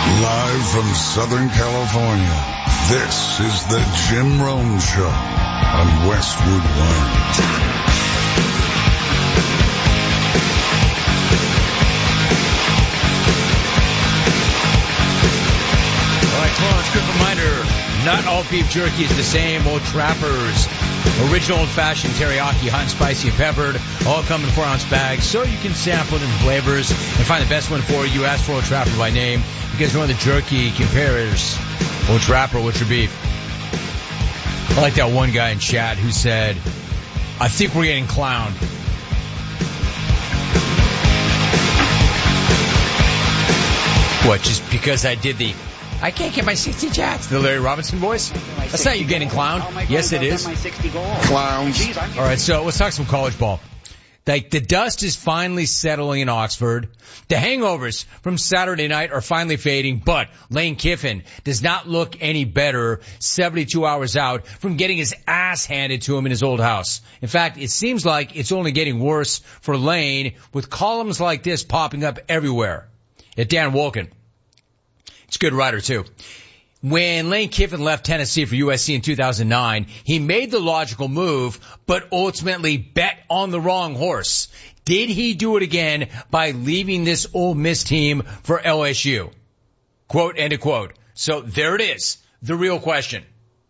Live from Southern California, this is the Jim Rome Show on Westwood One. All right, Clarence, quick reminder, not all beef jerky is the same. Old Trappers, original old-fashioned teriyaki, hot and spicy and peppered, all come in 4-ounce bags, so you can sample different flavors and find the best one for you. Ask for Old Trapper by name. You guys know the jerky compares. Old Trapper, what's your beef? I like that one guy in chat who said, I think we're getting clowned. What, just because I did I can't get my 60 jacks, the Larry Robinson voice? That's not you getting clowned. Yes, it is. Clowns. All right, so let's talk some college ball. Like, the dust is finally settling in Oxford. The hangovers from Saturday night are finally fading, but Lane Kiffin does not look any better 72 hours out from getting his ass handed to him in his old house. In fact, it seems like it's only getting worse for Lane, with columns like this popping up everywhere. At Dan Wolken. It's a good writer, too. When Lane Kiffin left Tennessee for USC in 2009, he made the logical move, but ultimately bet on the wrong horse. Did he do it again by leaving this Ole Miss team for LSU? Quote, end of quote. So there it is, the real question.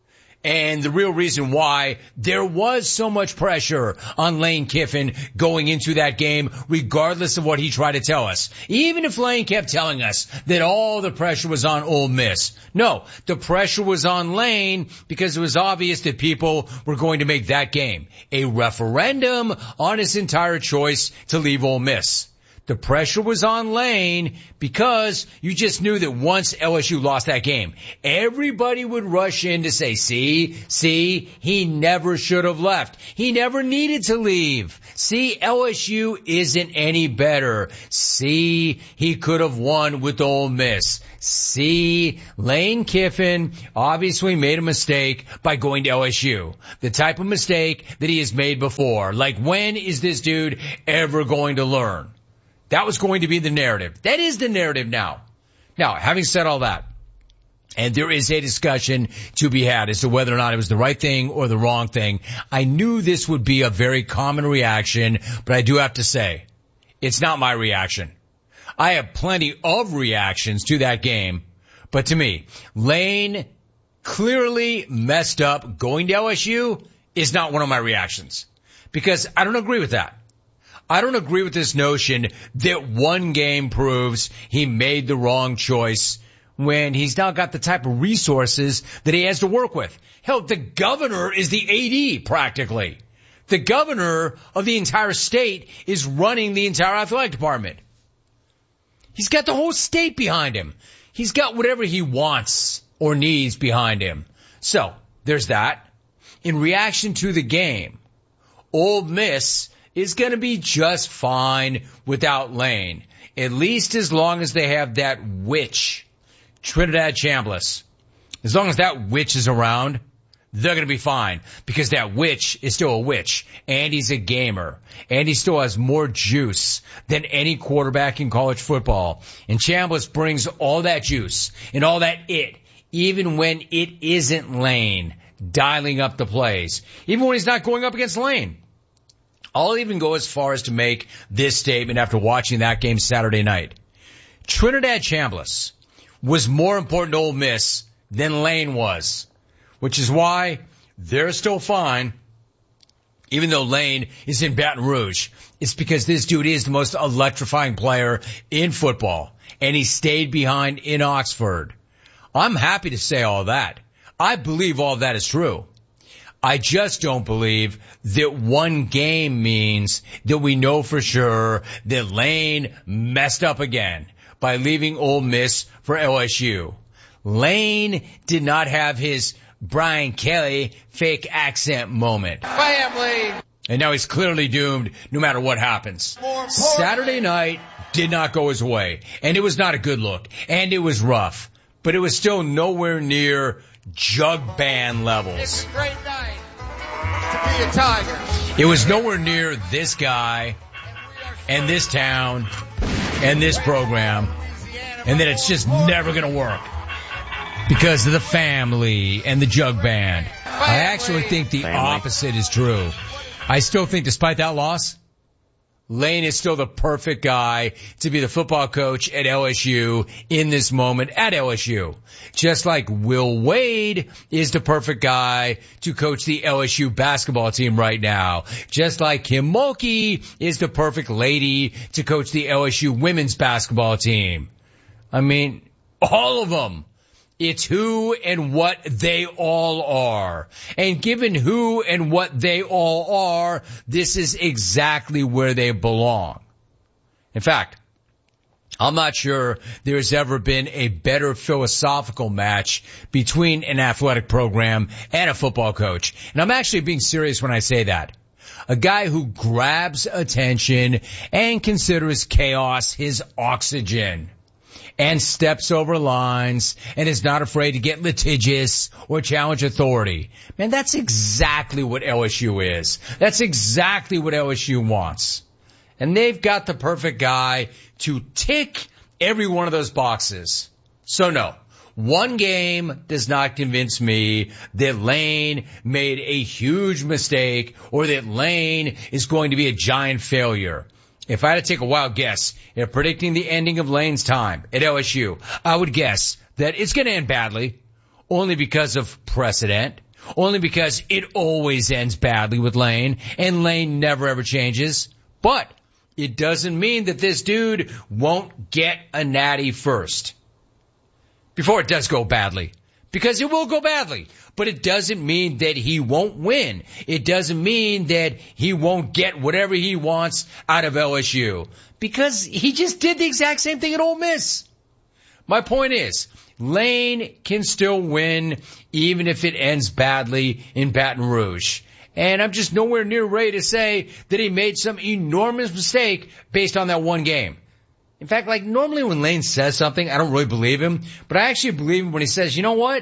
And the real reason why there was so much pressure on Lane Kiffin going into that game, regardless of what he tried to tell us. Even if Lane kept telling us that all the pressure was on Ole Miss. No, the pressure was on Lane because it was obvious that people were going to make that game a referendum on his entire choice to leave Ole Miss. The pressure was on Lane because you just knew that once LSU lost that game, everybody would rush in to say, see, he never should have left. He never needed to leave. See, LSU isn't any better. See, he could have won with Ole Miss. See, Lane Kiffin obviously made a mistake by going to LSU. The type of mistake that he has made before. Like, when is this dude ever going to learn? That was going to be the narrative. That is the narrative now. Now, having said all that, and there is a discussion to be had as to whether or not it was the right thing or the wrong thing, I knew this would be a very common reaction, but I do have to say, it's not my reaction. I have plenty of reactions to that game, but to me, Lane clearly messed up going to LSU is not one of my reactions, because I don't agree with that. I don't agree with this notion that one game proves he made the wrong choice when he's now got the type of resources that he has to work with. Hell, the governor is the AD practically. The governor of the entire state is running the entire athletic department. He's got the whole state behind him. He's got whatever he wants or needs behind him. So, there's that. In reaction to the game, Ole Miss is going to be just fine without Lane, at least as long as they have that witch, Trinidad Chambliss. As long as that witch is around, they're going to be fine, because that witch is still a witch, and he's a gamer, and he still has more juice than any quarterback in college football. And Chambliss brings all that juice and all that even when it isn't Lane dialing up the plays, even when he's not going up against Lane. I'll even go as far as to make this statement after watching that game Saturday night. Trinidad Chambliss was more important to Ole Miss than Lane was, which is why they're still fine, even though Lane is in Baton Rouge. It's because this dude is the most electrifying player in football, and he stayed behind in Oxford. I'm happy to say all that. I believe all that is true. I just don't believe that one game means that we know for sure that Lane messed up again by leaving Ole Miss for LSU. Lane did not have his Brian Kelly fake accent moment. Family. And now he's clearly doomed no matter what happens. Saturday night did not go his way, and it was not a good look, and it was rough, but it was still nowhere near jug band levels. It's a great night to be a Tiger. It was nowhere near this guy and this town and this program and that it's just never going to work because of the family and the jug band. I actually think the opposite is true. I still think despite that loss, Lane is still the perfect guy to be the football coach at LSU in this moment at LSU. Just like Will Wade is the perfect guy to coach the LSU basketball team right now. Just like Kim Mulkey is the perfect lady to coach the LSU women's basketball team. I mean, all of them. It's who and what they all are. And given who and what they all are, this is exactly where they belong. In fact, I'm not sure there's ever been a better philosophical match between an athletic program and a football coach. And I'm actually being serious when I say that. A guy who grabs attention and considers chaos his oxygen, and steps over lines and is not afraid to get litigious or challenge authority. Man, that's exactly what LSU is. That's exactly what LSU wants. And they've got the perfect guy to tick every one of those boxes. So no, one game does not convince me that Lane made a huge mistake or that Lane is going to be a giant failure. If I had to take a wild guess at predicting the ending of Lane's time at LSU, I would guess that it's going to end badly, only because of precedent, only because it always ends badly with Lane, and Lane never ever changes. But it doesn't mean that this dude won't get a natty first before it does go badly. Because it will go badly. But it doesn't mean that he won't win. It doesn't mean that he won't get whatever he wants out of LSU. Because he just did the exact same thing at Ole Miss. My point is, Lane can still win even if it ends badly in Baton Rouge. And I'm just nowhere near ready to say that he made some enormous mistake based on that one game. In fact, like normally when Lane says something, I don't really believe him, but I actually believe him when he says, you know what?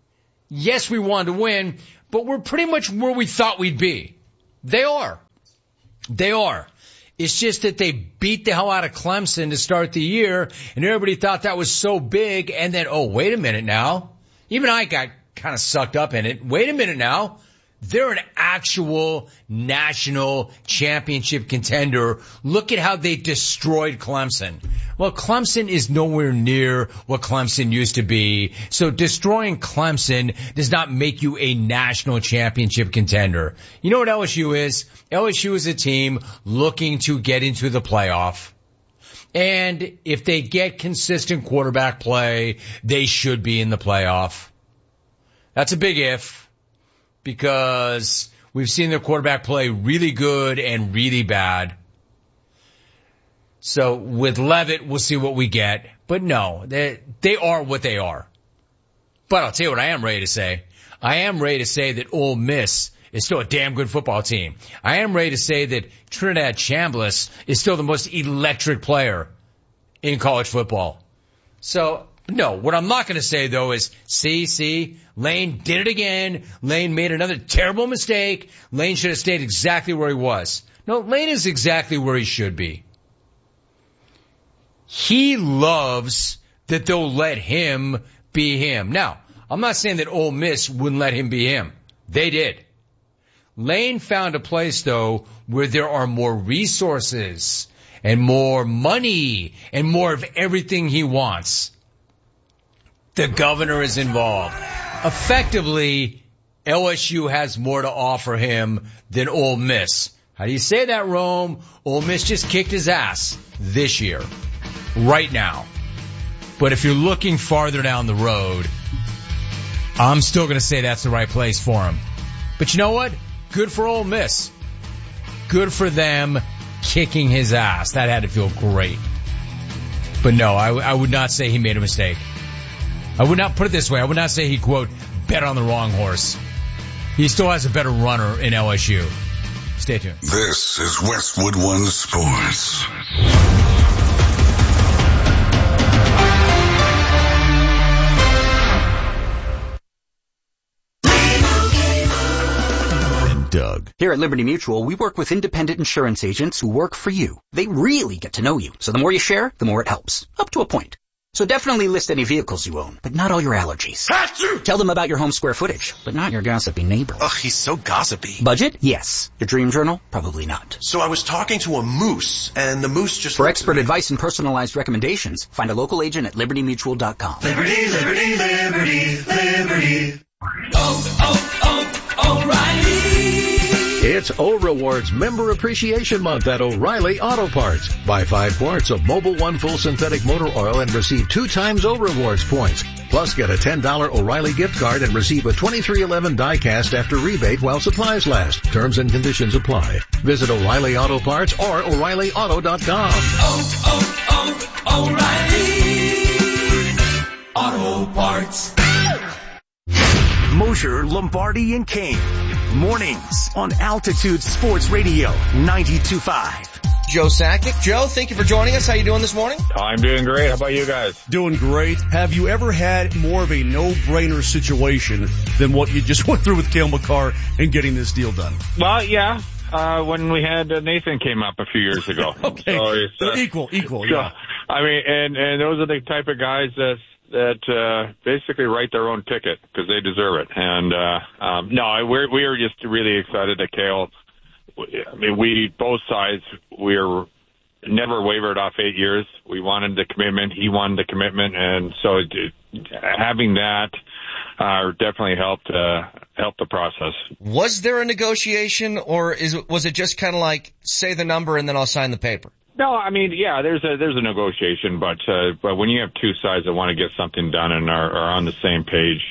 Yes, we wanted to win, but we're pretty much where we thought we'd be. They are. They are. It's just that they beat the hell out of Clemson to start the year, and everybody thought that was so big, and then, oh, wait a minute now. Even I got kind of sucked up in it. Wait a minute now. They're an actual national championship contender. Look at how they destroyed Clemson. Well, Clemson is nowhere near what Clemson used to be. So destroying Clemson does not make you a national championship contender. You know what LSU is? LSU is a team looking to get into the playoff. And if they get consistent quarterback play, they should be in the playoff. That's a big if. Because we've seen their quarterback play really good and really bad. So with Levitt, we'll see what we get. But no, they are what they are. But I'll tell you what I am ready to say. I am ready to say that Ole Miss is still a damn good football team. I am ready to say that Trinidad Chambliss is still the most electric player in college football. So, no, what I'm not going to say, though, is, see, Lane did it again. Lane made another terrible mistake. Lane should have stayed exactly where he was. No, Lane is exactly where he should be. He loves that they'll let him be him. Now, I'm not saying that Ole Miss wouldn't let him be him. They did. Lane found a place, though, where there are more resources and more money and more of everything he wants. The governor is involved. Effectively, LSU has more to offer him than Ole Miss. How do you say that, Rome? Ole Miss just kicked his ass this year, right now. But if you're looking farther down the road, I'm still going to say that's the right place for him. But you know what? Good for Ole Miss. Good for them kicking his ass. That had to feel great. But no, I would not say he made a mistake. I would not put it this way. I would not say he, quote, bet on the wrong horse. He still has a better runner in LSU. Stay tuned. This is Westwood One Sports. Doug. Here at Liberty Mutual, we work with independent insurance agents who work for you. They really get to know you. So the more you share, the more it helps. Up to a point. So definitely list any vehicles you own, but not all your allergies. Achoo! Tell them about your home square footage, but not your gossipy neighbor. Ugh, he's so gossipy. Budget? Yes. Your dream journal? Probably not. So I was talking to a moose, and the moose just... For expert advice and personalized recommendations, find a local agent at libertymutual.com. Liberty, liberty, liberty, liberty. O'Reilly. It's O-Rewards Member Appreciation Month at O'Reilly Auto Parts. Buy 5 quarts of Mobil 1 Full Synthetic Motor Oil and receive 2 times O-Rewards points. Plus, get a $10 O'Reilly gift card and receive a 2311 die-cast after rebate while supplies last. Terms and conditions apply. Visit O'Reilly Auto Parts or O'ReillyAuto.com. O'Reilly Auto Parts. Mosher, Lombardi, and Kane. Mornings on Altitude Sports Radio 92.5. Joe Sakic. Joe, thank you for joining us. How you doing this morning? I'm doing great. How about you guys? Doing great. Have you ever had more of a no-brainer situation than what you just went through with Cale Makar and getting this deal done? Well, yeah. When we had Nathan came up a few years ago. Okay. So it's, equal, so, yeah. I mean, and those are the type of guys that basically write their own ticket because they deserve it. And no, we are just really excited that Cale. I mean, we both sides we're never wavered off 8 years. We wanted the commitment. He wanted the commitment, and so having that definitely helped the process. Was there a negotiation, or was it just kind of like say the number and then I'll sign the paper? No, I mean, yeah, there's a negotiation, but when you have two sides that want to get something done and are on the same page,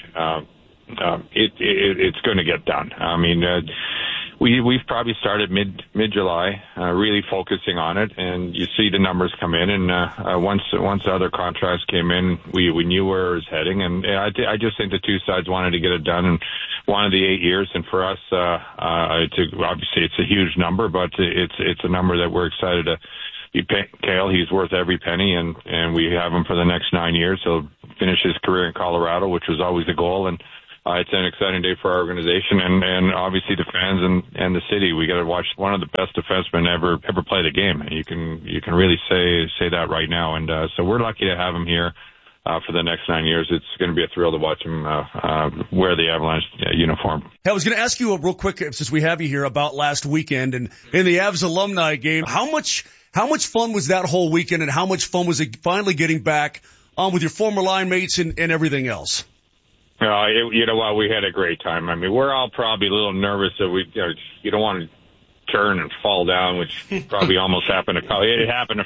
it's going to get done. I mean, we've probably started mid-July, really focusing on it, and you see the numbers come in, and once the other contracts came in, we knew where it was heading, and I just think the two sides wanted to get it done and wanted the 8 years, and for us, obviously it's a huge number, but it's a number that we're excited to. Cale, he's worth every penny, and we have him for the next 9 years. He'll finish his career in Colorado, which was always the goal, and it's an exciting day for our organization and obviously the fans and the city. We got to watch one of the best defensemen ever play the game. You can really say that right now, and so we're lucky to have him here for the next 9 years. It's going to be a thrill to watch him wear the Avalanche uniform. Hey, I was going to ask you real quick, since we have you here, about last weekend and in the Avs alumni game. How much fun was that whole weekend, and how much fun was it finally getting back on with your former line mates and everything else? You know what? We had a great time. I mean, we're all probably a little nervous that you don't want to turn and fall down, which probably almost happened. It happened a